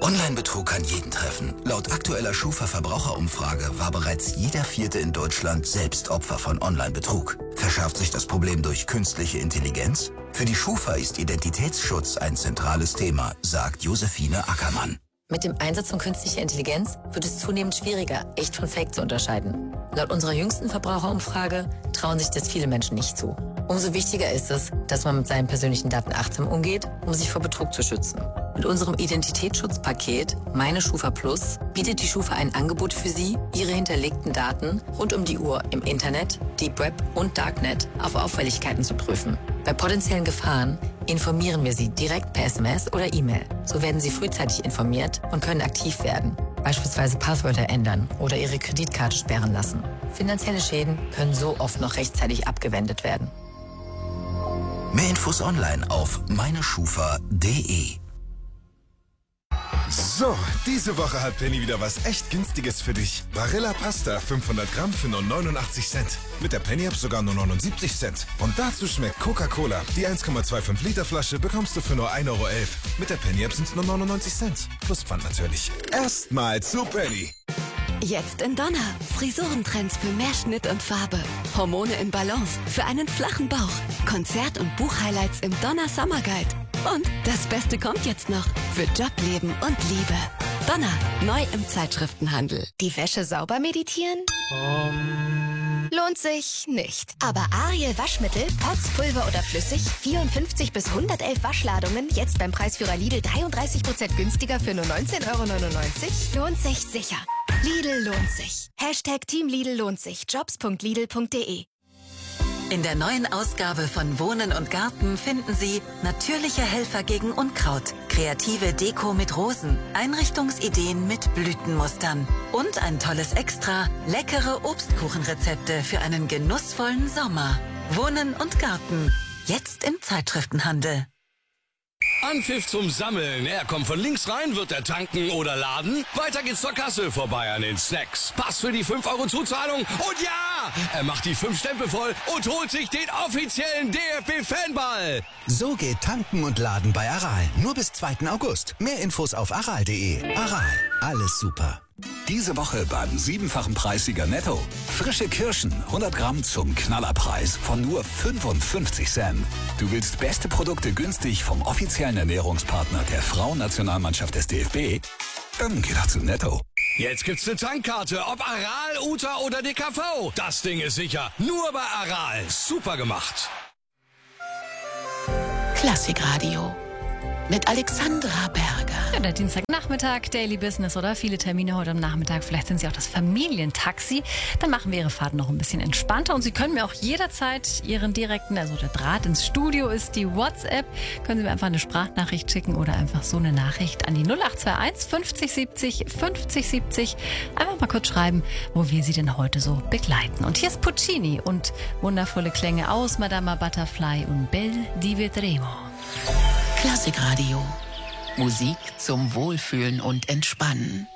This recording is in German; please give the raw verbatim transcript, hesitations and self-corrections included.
Online-Betrug kann jeden treffen. Laut aktueller Schufa-Verbraucherumfrage war bereits jeder Vierte in Deutschland selbst Opfer von Online-Betrug. Verschärft sich das Problem durch künstliche Intelligenz? Für die Schufa ist Identitätsschutz ein zentrales Thema, sagt Josephine Ackermann. Mit dem Einsatz von künstlicher Intelligenz wird es zunehmend schwieriger, echt von Fake zu unterscheiden. Laut unserer jüngsten Verbraucherumfrage trauen sich das viele Menschen nicht zu. Umso wichtiger ist es, dass man mit seinen persönlichen Daten achtsam umgeht, um sich vor Betrug zu schützen. Mit unserem Identitätsschutzpaket Meine Schufa Plus bietet die Schufa ein Angebot für Sie, Ihre hinterlegten Daten rund um die Uhr im Internet, Deep Web und Darknet auf Auffälligkeiten zu prüfen. Bei potenziellen Gefahren informieren wir Sie direkt per S M S oder E-Mail. So werden Sie frühzeitig informiert und können aktiv werden. Beispielsweise Passwörter ändern oder Ihre Kreditkarte sperren lassen. Finanzielle Schäden können so oft noch rechtzeitig abgewendet werden. Mehr Infos online auf meineschufa punkt de. So, diese Woche hat Penny wieder was echt Günstiges für dich. Barilla Pasta fünfhundert Gramm für nur neunundachtzig Cent. Mit der Penny-App sogar nur neunundsiebzig Cent. Und dazu schmeckt Coca-Cola. Die eins Komma fünfundzwanzig Liter Flasche bekommst du für nur ein Euro elf. Mit der Penny-App sind es nur neunundneunzig Cent. Plus Pfand natürlich. Erstmal zu Penny. Jetzt in Donner. Frisurentrends für mehr Schnitt und Farbe. Hormone in Balance für einen flachen Bauch. Konzert- und Buchhighlights im Donner Summer Guide. Und das Beste kommt jetzt noch für Job, Leben und Liebe. Donner, neu im Zeitschriftenhandel. Die Wäsche sauber meditieren? Um. Lohnt sich nicht. Aber Ariel Waschmittel, Pots, Pulver oder flüssig, vierundfünfzig bis hundertelf Waschladungen, jetzt beim Preisführer Lidl dreiunddreißig Prozent günstiger für nur neunzehn Euro neunundneunzig. Lohnt sich sicher. Lidl lohnt sich. Hashtag Team Lidl lohnt sich. jobs punkt lidl punkt de. In der neuen Ausgabe von Wohnen und Garten finden Sie natürliche Helfer gegen Unkraut, kreative Deko mit Rosen, Einrichtungsideen mit Blütenmustern und ein tolles Extra, leckere Obstkuchenrezepte für einen genussvollen Sommer. Wohnen und Garten, jetzt im Zeitschriftenhandel. Anpfiff zum Sammeln. Er kommt von links rein, wird er tanken oder laden. Weiter geht's zur Kasse, vorbei an den Snacks. Pass für die fünf Euro Zuzahlung. Und ja, er macht die fünf Stempel voll und holt sich den offiziellen D F B-Fanball. So geht Tanken und Laden bei Aral. Nur bis zweiten August. Mehr Infos auf aral punkt de. Aral, alles super. Diese Woche beim siebenfachen Preissieger Netto. Frische Kirschen, hundert Gramm zum Knallerpreis von nur fünfundfünfzig Cent. Du willst beste Produkte günstig vom offiziellen Ernährungspartner der Frauennationalmannschaft des D F B? Dann geh doch zu Netto. Jetzt gibt's eine Tankkarte, ob Aral, Uta oder D K V. Das Ding ist sicher. Nur bei Aral. Super gemacht. Klassikradio mit Alexandra Berger. Ja, der Dienstagnachmittag, Daily Business oder viele Termine heute am Nachmittag. Vielleicht sind Sie auch das Familientaxi. Dann machen wir Ihre Fahrt noch ein bisschen entspannter. Und Sie können mir auch jederzeit Ihren direkten, also der Draht ins Studio ist die WhatsApp. Können Sie mir einfach eine Sprachnachricht schicken oder einfach so eine Nachricht an die null acht zwei eins fünfzig siebzig fünfzig siebzig. Einfach mal kurz schreiben, wo wir Sie denn heute so begleiten. Und hier ist Puccini und wundervolle Klänge aus Madama Butterfly und Belle di Vedremo. Klassikradio. Musik zum Wohlfühlen und Entspannen.